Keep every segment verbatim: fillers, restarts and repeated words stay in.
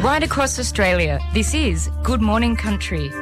Right across Australia, this is Good Morning Country.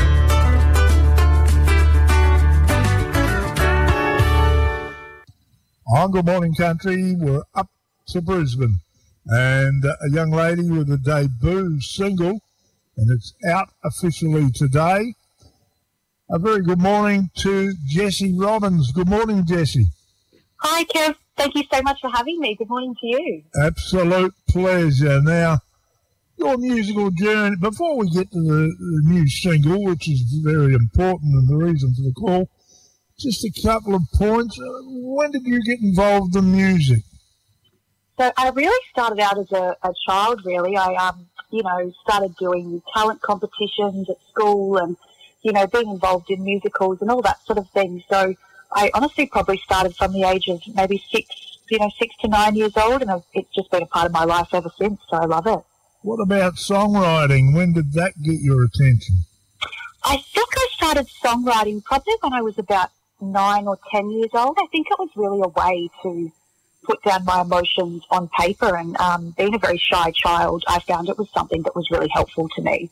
On Good Morning Country, we're up to Brisbane, and a young lady with a debut single, and it's out officially today. A very good morning to Jessie Robbins. Good morning, Jessie. Hi, Kev. Thank you so much for having me. Good morning to you. Absolute pleasure. Now, your musical journey, before we get to the, the new single, which is very important and the reason for the call, just a couple of points. When did you get involved in music? So I really started out as a, a child, really. I, um, you know, started doing talent competitions at school and, you know, being involved in musicals and all that sort of thing. So I honestly probably started from the age of maybe six, you know, six to nine years old, and it's just been a part of my life ever since, so I love it. What about songwriting? When did that get your attention? I think I started songwriting probably when I was about nine or ten years old. I think it was really a way to put down my emotions on paper, and um, being a very shy child, I found it was something that was really helpful to me.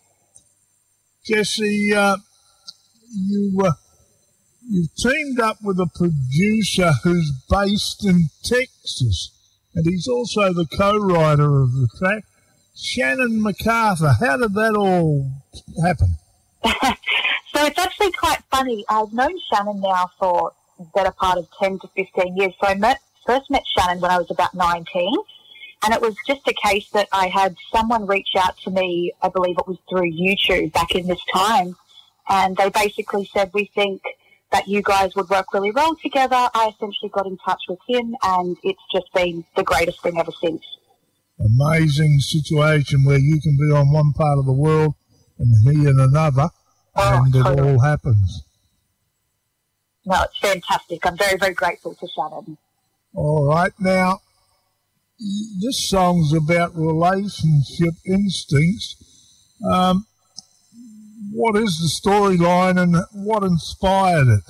Jessie, uh, you, uh, you've teamed up with a producer who's based in Texas, and he's also the co-writer of the track, Shannon MacArthur. How did that all happen? So it's actually quite funny. I've known Shannon now for the better part of ten to fifteen years. So I met, first met Shannon when I was about nineteen, and it was just a case that I had someone reach out to me, I believe it was through YouTube back in this time, and they basically said, we think that you guys would work really well together. I essentially got in touch with him, and it's just been the greatest thing ever since. Amazing situation where you can be on one part of the world and he in another, oh, and it totally. all happens. No, it's fantastic. I'm very, very grateful to Shannon. All right. Now, this song's about relationship instincts. Um, what is the storyline and what inspired it?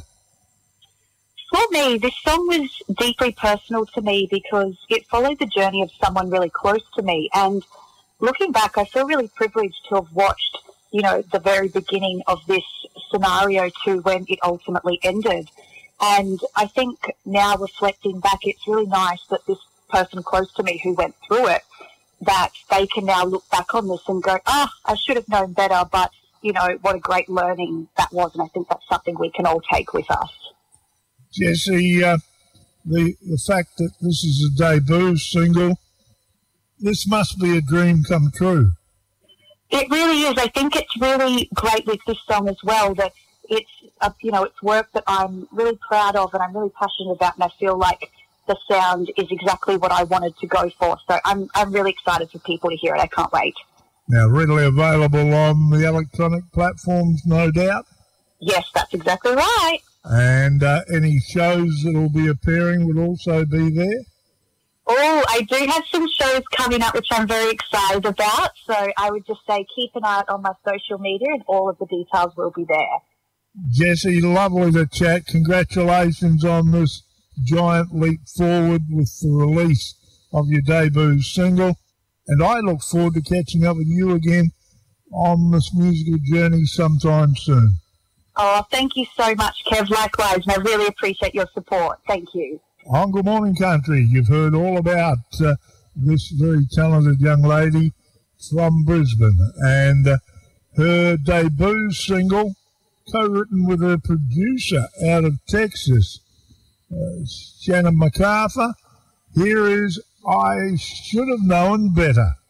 For me, this song was deeply personal to me because it followed the journey of someone really close to me. And looking back, I feel really privileged to have watched, you know, the very beginning of this scenario to when it ultimately ended. And I think now reflecting back, it's really nice that this person close to me who went through it, that they can now look back on this and go, ah, oh, I should have known better, but, you know, what a great learning that was. And I think that's something we can all take with us. Jessie, uh, the, the fact that this is a debut single, this must be a dream come true. It really is. I think it's really great with this song as well that it's, a, you know, it's work that I'm really proud of and I'm really passionate about, and I feel like the sound is exactly what I wanted to go for. So I'm, I'm really excited for people to hear it. I can't wait. Now, readily available on the electronic platforms, no doubt? Yes, that's exactly right. And uh, any shows that will be appearing will also be there? Oh, I do have some shows coming up which I'm very excited about. So I would just say keep an eye out on my social media and all of the details will be there. Jessie, lovely to chat. Congratulations on this giant leap forward with the release of your debut single. And I look forward to catching up with you again on this musical journey sometime soon. Oh, thank you so much, Kev. Likewise, and I really appreciate your support. Thank you. On Good Morning Country, you've heard all about uh, this very talented young lady from Brisbane and uh, her debut single, co-written with her producer out of Texas, uh, Shannon MacArthur. Here is I Should Have Known Better.